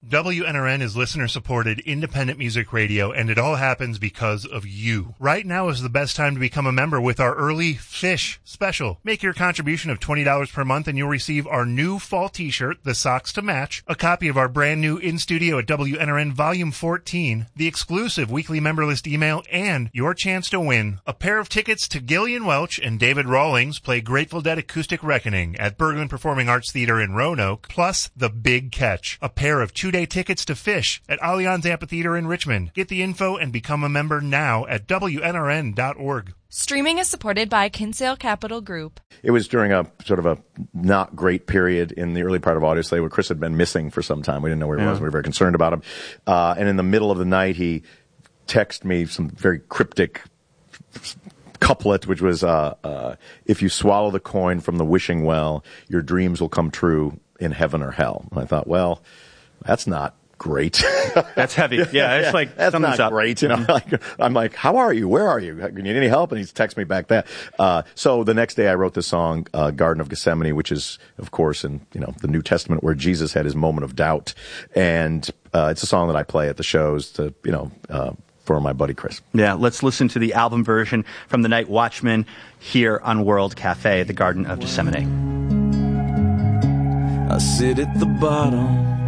WNRN is listener-supported independent music radio, and it all happens because of you. Right now is the best time to become a member with our early Fish special. Make your contribution of $20 per month, and you'll receive our new fall t-shirt, the socks to match, a copy of our brand new In-Studio at WNRN Volume 14, the exclusive weekly member list email, and your chance to win a pair of tickets to Gillian Welch and David Rawlings play Grateful Dead Acoustic Reckoning at Berglund Performing Arts Theater in Roanoke, plus the big catch, a pair of 2-day tickets to Fish at Allianz Amphitheater in Richmond. Get the info and become a member now at WNRN.org. Streaming is supported by Kinsale Capital Group. It was during a sort of a not great period in the early part of Audioslave where Chris had been missing for some time. We didn't know where he was. We were very concerned about him. And in the middle of the night, he texted me some very cryptic couplet, which was, if you swallow the coin from the wishing well, your dreams will come true in heaven or hell. And I thought, well, that's not great. That's heavy. Yeah, it's like that's not up. great. You know, I'm like, how are you? Where are you? You need any help? And he's texted me back that. So the next day I wrote this song, Garden of Gethsemane, which is, of course, in, the New Testament where Jesus had his moment of doubt. And, it's a song that I play at the shows to, for my buddy Chris. Yeah, let's listen to the album version from The Night Watchman here on World Cafe, the Garden of Gethsemane. I sit at the bottom